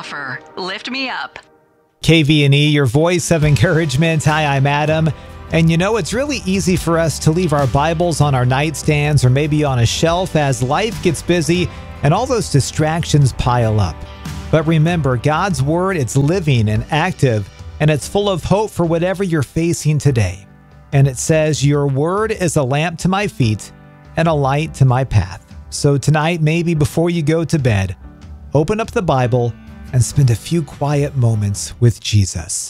offer. Lift me up. KV&E, your voice of encouragement. Hi, I'm Adam. And you know, it's really easy for us to leave our Bibles on our nightstands or maybe on a shelf as life gets busy and all those distractions pile up. But remember, God's Word, it's living and active, and it's full of hope for whatever you're facing today. And it says, your word is a lamp to my feet and a light to my path. So tonight, maybe before you go to bed, open up the Bible and spend a few quiet moments with Jesus.